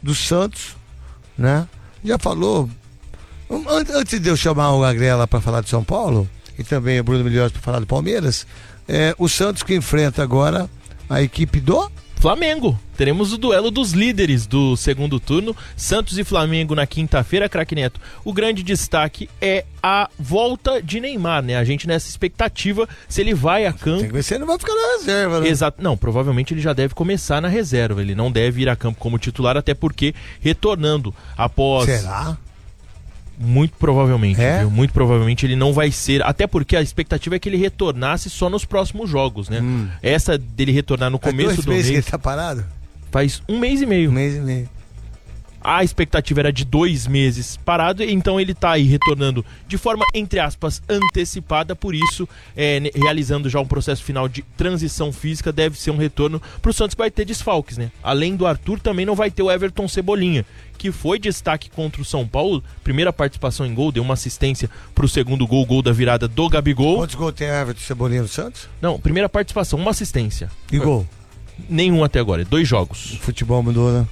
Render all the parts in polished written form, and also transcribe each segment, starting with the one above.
do Santos, né? Já falou. Antes de eu chamar o Agrela para falar de São Paulo, e também o Bruno Milhões para falar do Palmeiras, o Santos que enfrenta agora a equipe do Flamengo. Teremos o duelo dos líderes do segundo turno, Santos e Flamengo na quinta-feira, craque Neto. O grande destaque é a volta de Neymar, né? A gente nessa expectativa se ele vai a campo. Tem que ver se ele não vai ficar na reserva, né? Exato. Não, provavelmente ele já deve começar na reserva. Ele não deve ir a campo como titular, até porque retornando após... Será? Muito provavelmente, viu? Muito provavelmente ele não vai ser, até porque a expectativa é que ele retornasse só nos próximos jogos, né? Essa dele retornar no começo do mês... que ele tá parado? Faz 1 mês e meio. 1 mês e meio. A expectativa era de 2 meses parado, então ele tá aí retornando de forma, entre aspas, antecipada, por isso, realizando já um processo final de transição física, deve ser um retorno pro Santos, que vai ter desfalques, né? Além do Arthur, também não vai ter o Everton Cebolinha, que foi destaque contra o São Paulo, primeira participação em gol, deu uma assistência pro segundo gol da virada do Gabigol. Quantos gols tem Everton Cebolinha no Santos? Não, primeira participação, uma assistência. E gol? Nenhum até agora, 2 jogos. O futebol mudou, né?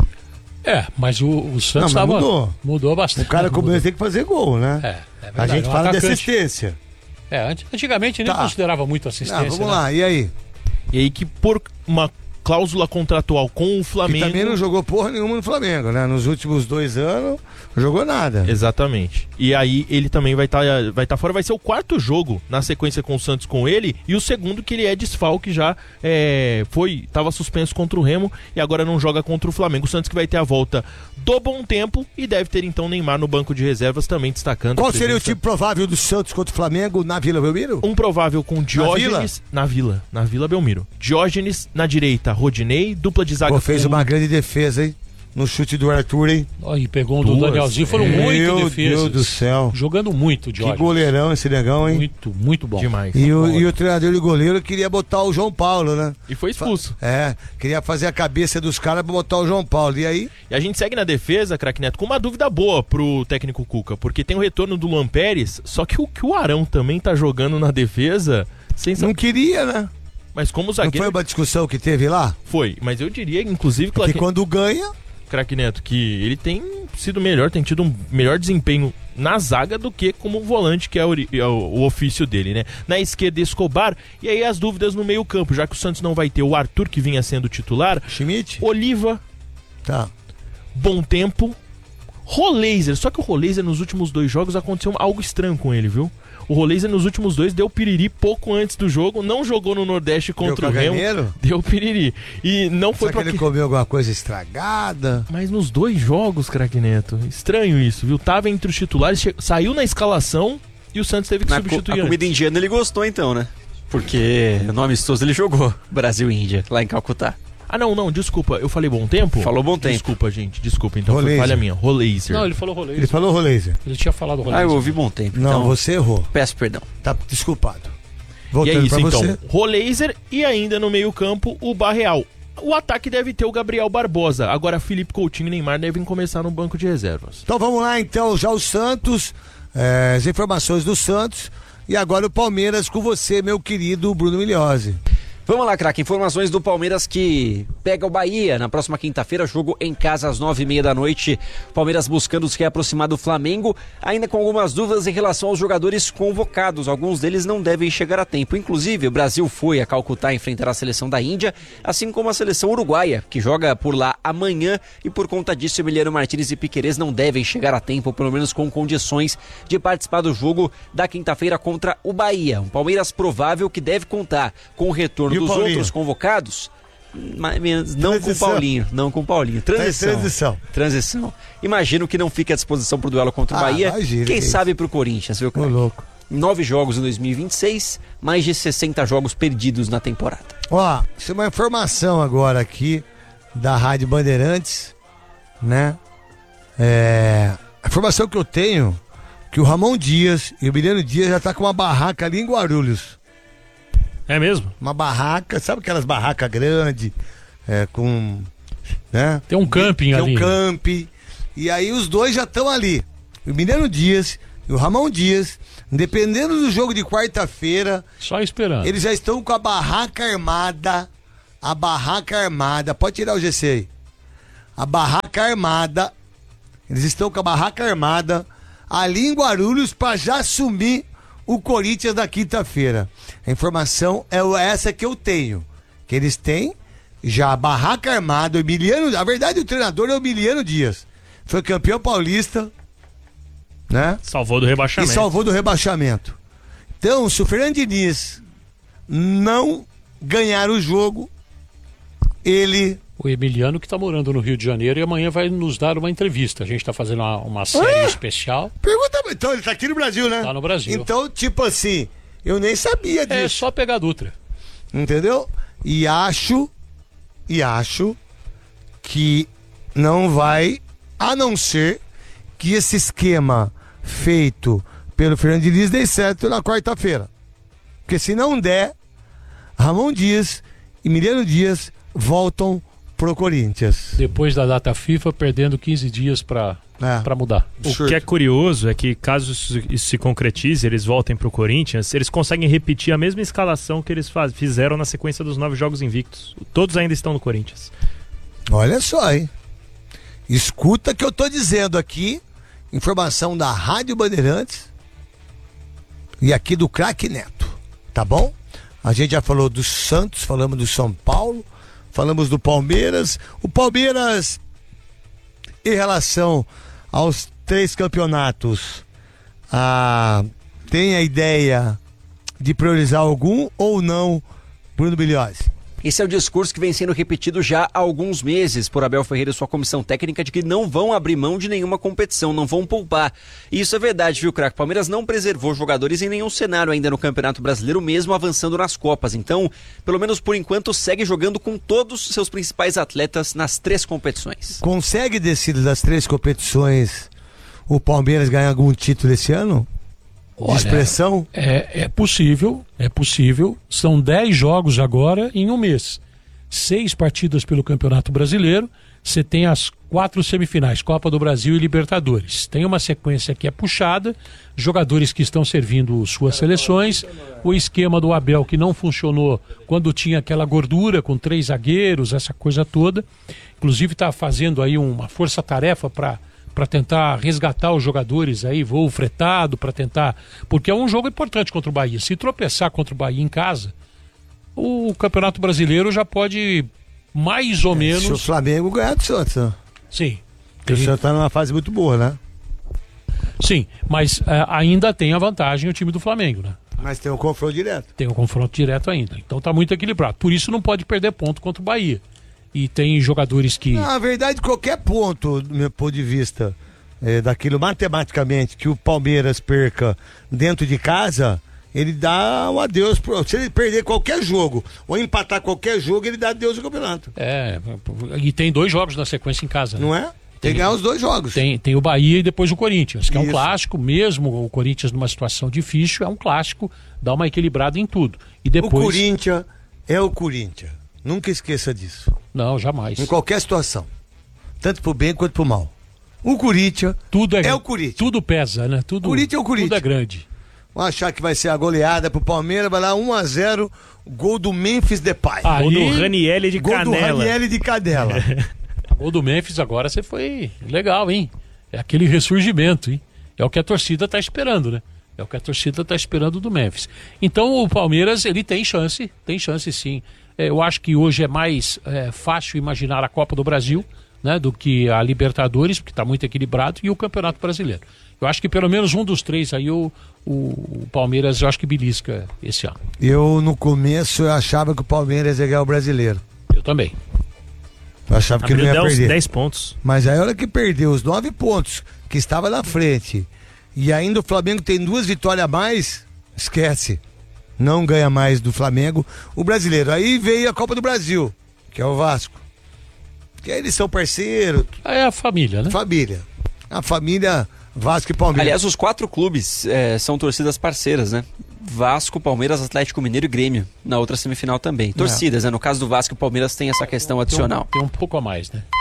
Mas o Santos mudou bastante. O cara como ele tem que fazer gol, né? É verdade, a gente fala de assistência. Antigamente nem considerava muito assistência. Vamos lá, e aí? E aí que por uma cláusula contratual com o Flamengo... E também não jogou porra nenhuma no Flamengo, né? Nos últimos 2 anos, não jogou nada. Exatamente. E aí ele também vai tá fora, vai ser o 4º jogo na sequência com o Santos com ele, e o segundo que ele é desfalque já, tava suspenso contra o Remo, e agora não joga contra o Flamengo. O Santos que vai ter a volta do Bom Tempo, e deve ter então Neymar no banco de reservas também destacando. Qual seria o time provável do Santos contra o Flamengo na Vila Belmiro? Um provável com Diógenes na Vila Belmiro. Diógenes na direita, Rodinei, dupla de zaga. Fez uma grande defesa, hein? No chute do Arthur, hein? E pegou um do Danielzinho, foram muito defesas. Meu Deus do céu. Jogando muito, Diógenes. Que goleirão esse negão, hein? Muito, muito bom. Demais. E o treinador e o goleiro queria botar o João Paulo, né? E foi expulso. Queria fazer a cabeça dos caras pra botar o João Paulo. E aí? E a gente segue na defesa, craque Neto, com uma dúvida boa pro técnico Cuca, porque tem o retorno do Luan Pérez, só que o Arão também tá jogando na defesa. Não queria, né? Mas como zagueiro... Não foi uma discussão que teve lá? Foi, mas eu diria, inclusive... Que quando ganha... Craque Neto, que ele tem sido melhor, tem tido um melhor desempenho na zaga do que como volante, que é o ofício dele, né? Na esquerda, Escobar, e aí as dúvidas no meio campo, já que o Santos não vai ter o Arthur, que vinha sendo titular, Schmidt, Oliva, Bom Tempo, Roleiser, só que o Roleiser nos últimos 2 jogos aconteceu algo estranho com ele, viu? O Roleiser nos últimos 2 deu piriri pouco antes do jogo, não jogou no Nordeste contra o Remo. Deu piriri. E não foi pra que ele comeu alguma coisa estragada? Mas nos 2 jogos, craque Neto, estranho isso, viu? Tava entre os titulares, saiu na escalação e o Santos teve que substituir. A comida indiana ele gostou então, né? Porque no amistoso ele jogou Brasil e Índia, lá em Calcutá. Não, desculpa, eu falei Bom Tempo? Falou Bom Tempo. Desculpa, gente, então foi falha minha. Roleiser. Não, ele falou Roleiser. Ele falou Roleiser. Ele tinha falado Roleiser. Eu ouvi Bom Tempo. Não, então você errou. Peço perdão. Tá desculpado. Voltando e é isso, então. Roleiser e ainda no meio campo o Barreal. O ataque deve ter o Gabriel Barbosa. Agora Felipe Coutinho e Neymar devem começar no banco de reservas. Então vamos lá, então, já o Santos, as informações do Santos, e agora o Palmeiras com você, meu querido Bruno Milhões. Vamos lá, craque. Informações do Palmeiras que pega o Bahia na próxima quinta-feira, jogo em casa às 9h30 da noite. Palmeiras buscando se reaproximar do Flamengo, ainda com algumas dúvidas em relação aos jogadores convocados. Alguns deles não devem chegar a tempo. Inclusive, o Brasil foi a Calcutá enfrentar a seleção da Índia, assim como a seleção uruguaia, que joga por lá amanhã, e por conta disso, Emiliano Martínez e Piquerez não devem chegar a tempo, pelo menos com condições de participar do jogo da quinta-feira contra o Bahia. Um Palmeiras provável que deve contar com o retorno dos outros convocados, mas não com o Paulinho. Transição. Imagino que não fique à disposição para o duelo contra o Bahia. Quem sabe para o Corinthians, viu, cara? 9 jogos em 2026, mais de 60 jogos perdidos na temporada. Isso é uma informação agora aqui da Rádio Bandeirantes, né? A informação que eu tenho que o Ramon Dias e o Emiliano Dias já tá com uma barraca ali em Guarulhos. É mesmo? Uma barraca, sabe aquelas barracas grandes, com... né? Tem um camping ali. Tem um camping. E aí os dois já estão ali. O Emiliano Dias e o Ramon Dias, dependendo do jogo de quarta-feira... Só esperando. Eles já estão com a barraca armada. Pode tirar o GC aí. A barraca barraca armada. Eles estão com a barraca armada ali em Guarulhos para já assumir o Corinthians na quinta-feira. A informação é essa que eu tenho. Que eles têm já a barraca armada, o Emiliano, na verdade o treinador é o Emiliano Dias. Foi campeão paulista, né? Salvou do rebaixamento. E salvou do rebaixamento. Então, se o Fernando Diniz não ganhar o jogo, ele... O Emiliano que está morando no Rio de Janeiro e amanhã vai nos dar uma entrevista. A gente está fazendo uma série especial. Pergunta, então ele tá aqui no Brasil, né? Tá no Brasil. Então, tipo assim, eu nem sabia disso. É só pegar a Dutra. Entendeu? E acho que não vai, a não ser que esse esquema feito pelo Fernando Diniz dê certo na quarta-feira. Porque se não der, Ramon Dias e Emiliano Dias voltam pro Corinthians. Depois da data FIFA, perdendo 15 dias para mudar. O que é curioso é que, caso isso se concretize, eles voltem pro Corinthians, eles conseguem repetir a mesma escalação que eles fizeram na sequência dos 9 jogos invictos. Todos ainda estão no Corinthians. Olha só, hein? Escuta o que eu tô dizendo aqui. Informação da Rádio Bandeirantes e aqui do Craque Neto, tá bom? A gente já falou do Santos, falamos do São Paulo, falamos do Palmeiras. O Palmeiras, em relação aos 3 campeonatos, tem a ideia de priorizar algum ou não, Bruno Bilhões? Esse é o discurso que vem sendo repetido já há alguns meses por Abel Ferreira e sua comissão técnica de que não vão abrir mão de nenhuma competição, não vão poupar. E isso é verdade, viu, craque? Palmeiras não preservou jogadores em nenhum cenário ainda no Campeonato Brasileiro, mesmo avançando nas Copas. Então, pelo menos por enquanto, segue jogando com todos os seus principais atletas nas 3 competições. Consegue descer das 3 competições o Palmeiras ganhar algum título esse ano? De expressão? É possível. São 10 jogos agora em um mês. 6 partidas pelo Campeonato Brasileiro. Você tem as 4 semifinais, Copa do Brasil e Libertadores. Tem uma sequência que é puxada, jogadores que estão servindo suas seleções, o esquema do Abel que não funcionou quando tinha aquela gordura com 3 zagueiros, essa coisa toda. Inclusive está fazendo aí uma força-tarefa para tentar resgatar os jogadores aí, voo fretado, para tentar... Porque é um jogo importante contra o Bahia. Se tropeçar contra o Bahia em casa, o Campeonato Brasileiro já pode mais ou menos... Se o Flamengo ganhar do Santos, né? Sim. Porque o Santos está numa fase muito boa, né? Sim, mas ainda tem a vantagem o time do Flamengo, né? Mas tem um confronto direto. Tem um confronto direto ainda. Então está muito equilibrado. Por isso não pode perder ponto contra o Bahia. E tem jogadores que... Na verdade, qualquer ponto, do meu ponto de vista, daquilo matematicamente, que o Palmeiras perca dentro de casa, ele dá um adeus. Se ele perder qualquer jogo, ou empatar qualquer jogo, ele dá adeus ao campeonato. E tem 2 jogos na sequência em casa. Né? Não é? Tem que ganhar os 2 jogos. Tem o Bahia e depois o Corinthians, que é um Isso. clássico, mesmo o Corinthians numa situação difícil, é um clássico, dá uma equilibrada em tudo. E depois... O Corinthians é o Corinthians. Nunca esqueça disso. Não, jamais. Em qualquer situação. Tanto pro bem quanto pro mal. O Corinthians é o Corinthians. Tudo pesa, né? Corinthians é o Corinthians. Tudo é grande. Vão achar que vai ser a goleada pro Palmeiras, vai lá 1-0, gol do Memphis Depay. Gol do Ranieri de Gol Canela. do Ranieri de Canela. O gol do Memphis agora você foi legal, hein? É aquele ressurgimento, hein? É o que a torcida tá esperando, né? É o que a torcida tá esperando do Memphis. Então o Palmeiras, ele tem chance sim. Eu acho que hoje é mais fácil imaginar a Copa do Brasil, né, do que a Libertadores, porque está muito equilibrado, e o Campeonato Brasileiro. Eu acho que pelo menos um dos 3 aí, o Palmeiras, eu acho que belisca esse ano. No começo, eu achava que o Palmeiras ia ganhar o Brasileiro. Eu também. Eu achava que não ia perder. 10 pontos. Mas aí a hora que perdeu os 9 pontos, que estava na frente, e ainda o Flamengo tem 2 vitórias a mais, esquece. Não ganha mais do Flamengo o Brasileiro. Aí veio a Copa do Brasil, que é o Vasco. Que aí eles são parceiros. É a família, né? Família. A família Vasco e Palmeiras. Aliás, os 4 clubes são torcidas parceiras, né? Vasco, Palmeiras, Atlético Mineiro e Grêmio. Na outra semifinal também. Torcidas, né? No caso do Vasco e Palmeiras tem essa questão adicional. Tem um pouco a mais, né?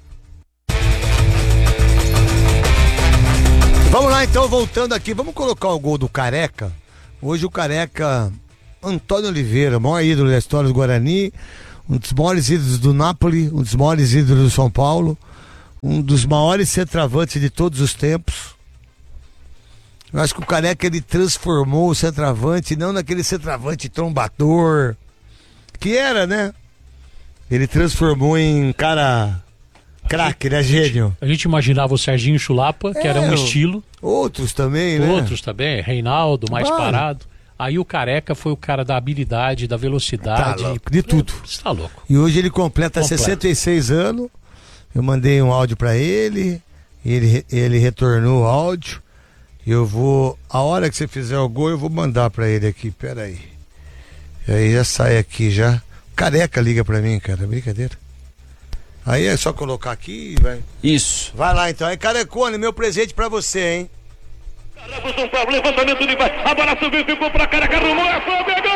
Vamos lá então, voltando aqui. Vamos colocar o gol do Careca. Hoje o Careca, Antônio Oliveira, maior ídolo da história do Guarani, um dos maiores ídolos do Napoli, um dos maiores ídolos do São Paulo, um dos maiores centroavantes de todos os tempos. Eu acho que o Careca, ele transformou o centroavante, não naquele centroavante trombador, que era, né? Ele transformou em cara craque, né, gênio? A gente imaginava o Serginho Chulapa, que era um estilo. Outros também, né? Outros também, Reinaldo, mais Claro. parado. Aí o Careca foi o cara da habilidade, da velocidade. Tá louco, de tudo. Você tá louco. E hoje ele completa 66 anos. Eu mandei um áudio pra ele, ele retornou o áudio. Eu vou, a hora que você fizer o gol, eu vou mandar pra ele aqui, pera aí. E aí já sai aqui já. Careca liga pra mim, cara, brincadeira. Aí é só colocar aqui e vai. Isso. Vai lá então, aí Carecone, meu presente pra você, hein? Levantamento de vai, a bola subiu, ficou pra Careca, arrumou, é fogo, é gol!